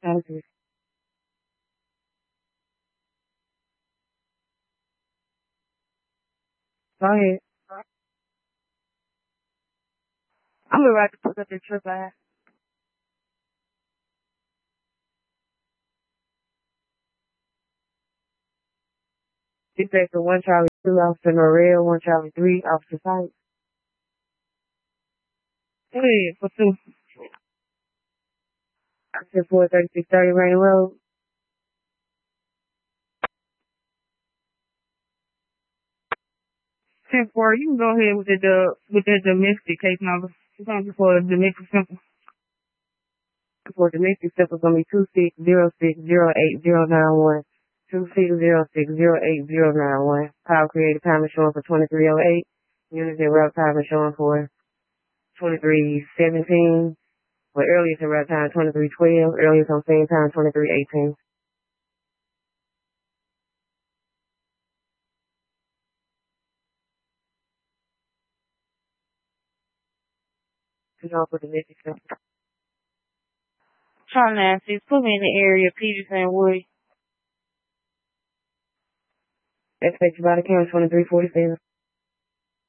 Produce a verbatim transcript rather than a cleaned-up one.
Okay. Go ahead. I'm gonna write to put up the trip I have. She said for one Charlie two, Officer Norrell, one Charlie three, Officer Sykes. Go ahead, for two. I said four thirty-six thirty Rain Road. ten four, you can go ahead with the, the with the domestic case number. It's gonna be for domestic simple. For domestic simple, it's gonna be two six zero six zero eight zero nine one. Two six zero six zero eight zero nine one. Call created time is showing for twenty three oh eight. Units in route time is showing for twenty three seventeen. But earliest in route time twenty three twelve. Earliest on same time twenty three eighteen. It's all for domestic simple. Charlie nine six, put me in the area, Peterson Wood. Expected by the camera twenty three forty seven.